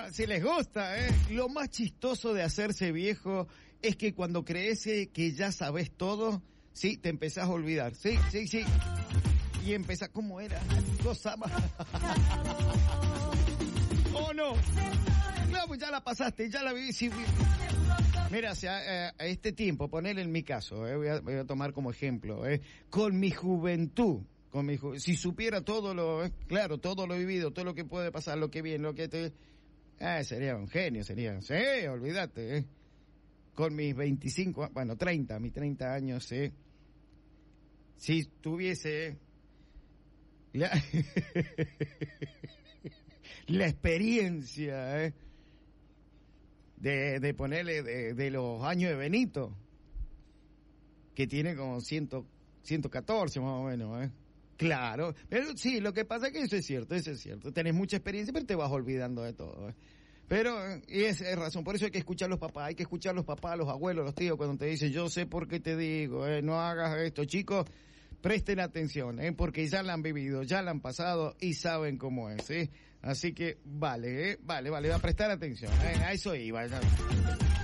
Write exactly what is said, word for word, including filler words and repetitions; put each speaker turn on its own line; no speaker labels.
Ah, si les gusta, ¿eh? Lo más chistoso de hacerse viejo es que cuando crees que ya sabes todo, sí, te empezás a olvidar. Sí, sí, sí. Y empezás, ¿cómo era? Cosa más. ¿O no? Claro, pues ya la pasaste, ya la viví. Sí, mira, o sea, a este tiempo, poner en mi caso, eh, voy, a, voy a tomar como ejemplo, eh, con mi juventud, con mi ju- si supiera todo lo, eh, claro, todo lo vivido, todo lo que puede pasar, lo que viene, lo que te, ah, sería un genio, sería, sí, olvídate, eh. Con mis veinticinco, bueno, treinta, mis treinta años, eh, si tuviese la, la experiencia, eh, de, de ponerle de, de los años de Benito, que tiene como cien, ciento catorce más o menos, ¿eh? Claro, pero sí, lo que pasa es que eso es cierto, eso es cierto. Tenés mucha experiencia, pero te vas olvidando de todo, ¿eh? Pero, y es, es razón, por eso hay que escuchar a los papás, hay que escuchar a los papás, a los abuelos, a los tíos, cuando te dicen, yo sé por qué te digo, ¿eh? No hagas esto, chicos. Presten atención, ¿eh? Porque ya la han vivido, ya la han pasado y saben cómo es, ¿eh? Así que vale, ¿eh? Vale, vale, va a prestar atención, ¿eh? A eso iba. Ya.